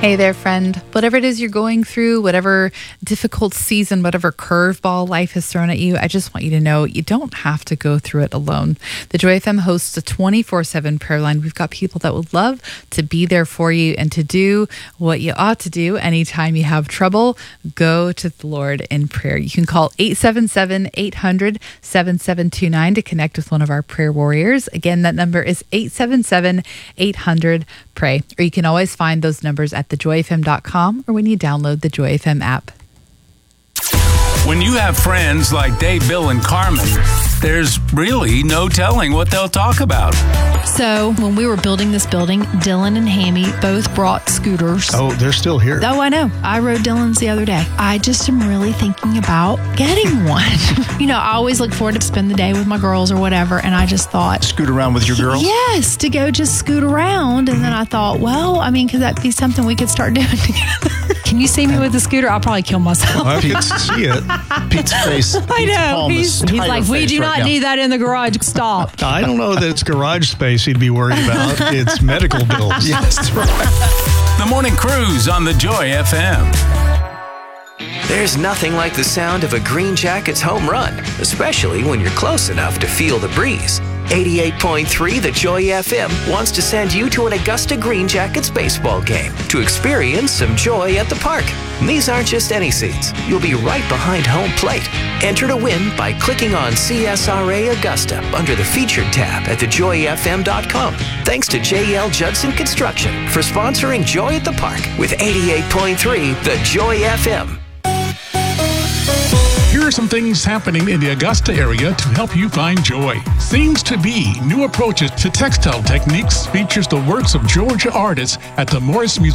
Hey there, friend. Whatever it is you're going through, whatever difficult season, whatever curveball life has thrown at you, I just want you to know you don't have to go through it alone. The Joy FM hosts a 24/7 prayer line. We've got people that would love to be there for you and to do what you ought to do anytime you have trouble. Go to the Lord in prayer. You can call 877-800-7729 to connect with one of our prayer warriors. Again, that number is 877-800-PRAY. Or you can always find those numbers at thejoyfm.com or when you download the Joy FM app. When you have friends like Dave, Bill, and Carmen, there's really no telling what they'll talk about. So when we were building this building, Dylan and Hammy both brought scooters. Oh, they're still here. Oh, I know. I rode Dylan's the other day. I just am really thinking about getting one. I always look forward to spend the day with my girls or whatever, and I just thought... Scoot around with your girls? Yes, to go just scoot around. And then I thought, could that be something we could start doing together? Can you see me with the scooter? I'll probably kill myself. Well, I can see it. Pete's face. I know. He's like, we do not need that in the garage. Stop. I don't know that it's garage space he'd be worried about. It's medical bills. Yes, that's right. The Morning Cruise on the Joy FM. There's nothing like the sound of a Green Jackets home run, especially when you're close enough to feel the breeze. 88.3 The Joy FM wants to send you to an Augusta Green Jackets baseball game to experience some joy at the park. And these aren't just any seats. You'll be right behind home plate. Enter to win by clicking on CSRA Augusta under the Featured tab at thejoyfm.com. Thanks to JL Judson Construction for sponsoring Joy at the Park with 88.3 The Joy FM. Here are some things happening in the Augusta area to help you find joy. Seems to Be, new approaches to textile techniques, features the works of Georgia artists at the Morris Museum.